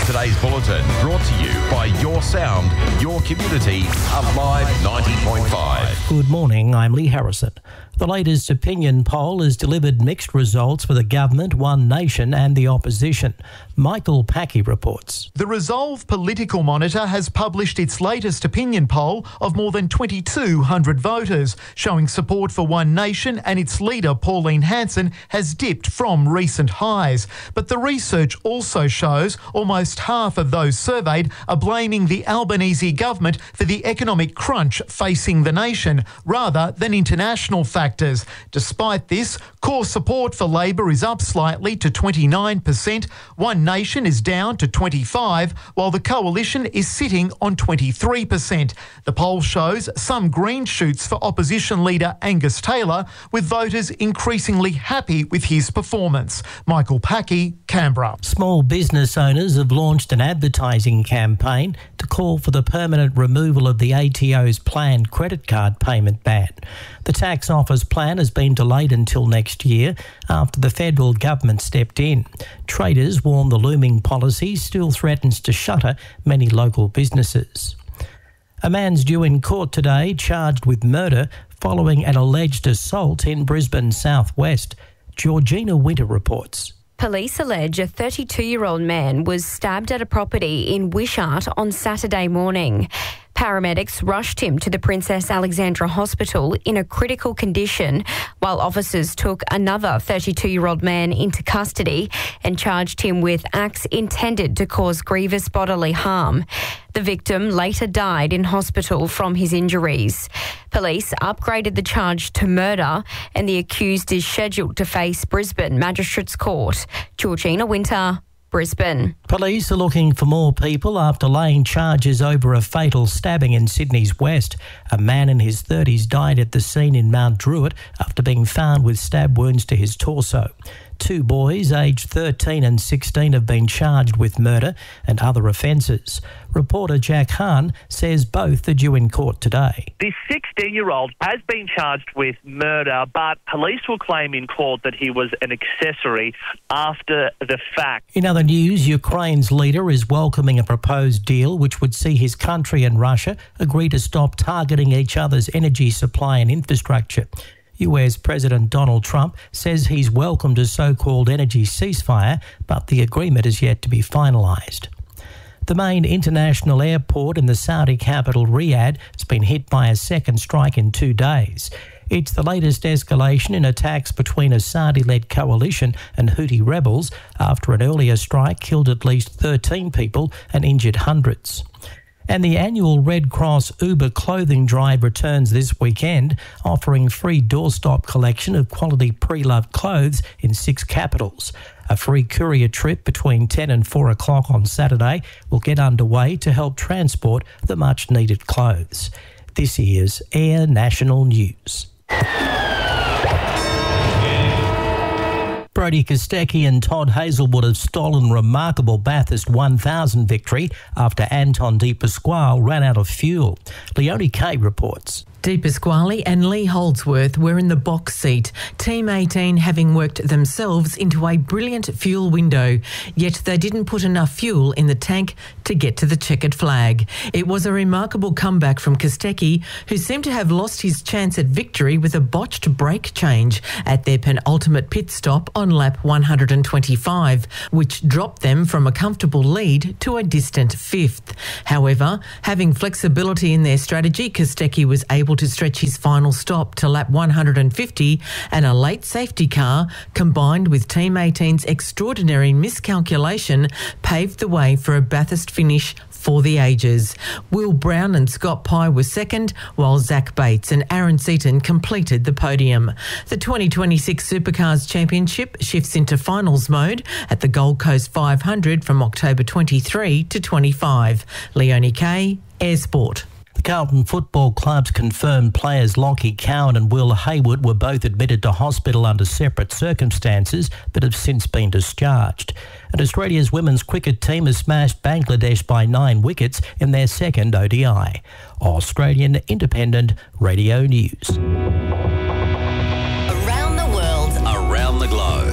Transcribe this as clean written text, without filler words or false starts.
Today's bulletin brought to you by Your Sound, Your Community, Alive 90.5. Good morning, I'm Lee Harrison. The latest opinion poll has delivered mixed results for the government, One Nation and the opposition. Michael Packey reports. The Resolve Political Monitor has published its latest opinion poll of more than 2,200 voters, showing support for One Nation, and its leader, Pauline Hanson, has dipped from recent highs. But the research also shows almost half of those surveyed are blaming the Albanese government for the economic crunch facing the nation, rather than international factors. Despite this, core support for Labor is up slightly to 29%, One Nation is down to 25%, while the Coalition is sitting on 23%. The poll shows some green shoots for opposition leader Angus Taylor, with voters increasingly happy with his performance. Michael Packey, Canberra. Small business owners have launched an advertising campaign to call for the permanent removal of the ATO's planned credit card payment ban. The tax office plan has been delayed until next year after the federal government stepped in. Traders warn the looming policy still threatens to shutter many local businesses. A man's due in court today charged with murder following an alleged assault in Brisbane southwest. Georgina Winter reports. Police allege a 32-year-old man was stabbed at a property in Wishart on Saturday morning. Paramedics rushed him to the Princess Alexandra Hospital in a critical condition, while officers took another 32-year-old man into custody and charged him with acts intended to cause grievous bodily harm. The victim later died in hospital from his injuries. Police upgraded the charge to murder, and the accused is scheduled to face Brisbane Magistrates Court. Georgina Winter, Brisbane. Police are looking for more people after laying charges over a fatal stabbing in Sydney's West. A man in his 30s died at the scene in Mount Druitt after being found with stab wounds to his torso. Two boys, aged 13 and 16, have been charged with murder and other offences. Reporter Jack Hahn says both are due in court today. This 16-year-old has been charged with murder, but police will claim in court that he was an accessory after the fact. In other news, Ukraine's leader is welcoming a proposed deal which would see his country and Russia agree to stop targeting each other's energy supply and infrastructure. US President Donald Trump says he's welcomed a so-called energy ceasefire, but the agreement is yet to be finalised. The main international airport in the Saudi capital, Riyadh, has been hit by a second strike in 2 days. It's the latest escalation in attacks between a Saudi-led coalition and Houthi rebels after an earlier strike killed at least 13 people and injured hundreds. And the annual Red Cross Uber clothing drive returns this weekend, offering free doorstop collection of quality pre-loved clothes in 6 capitals. A free courier trip between 10 and 4 o'clock on Saturday will get underway to help transport the much-needed clothes. This is Air National News. Brodie Kostecki and Todd Hazelwood have stolen remarkable Bathurst 1000 victory after Anton De Pasquale ran out of fuel. Leonie Kay reports. De Pasquale and Lee Holdsworth were in the box seat, Team 18 having worked themselves into a brilliant fuel window, yet they didn't put enough fuel in the tank to get to the checkered flag. It was a remarkable comeback from Kostecki, who seemed to have lost his chance at victory with a botched brake change at their penultimate pit stop on lap 125, which dropped them from a comfortable lead to a distant 5th. However, having flexibility in their strategy, Kostecki was able to stretch his final stop to lap 150, and a late safety car, combined with Team 18's extraordinary miscalculation, paved the way for a Bathurst finish for the ages. Will Brown and Scott Pye were second, while Zach Bates and Aaron Seaton completed the podium. The 2026 Supercars Championship shifts into finals mode at the Gold Coast 500 from October 23 to 25. Leonie Kay, Air Sport. The Carlton Football Club's confirmed players Lockie Cowan and Will Hayward were both admitted to hospital under separate circumstances but have since been discharged. And Australia's women's cricket team has smashed Bangladesh by 9 wickets in their second ODI. Australian Independent Radio News. Around the world, around the globe.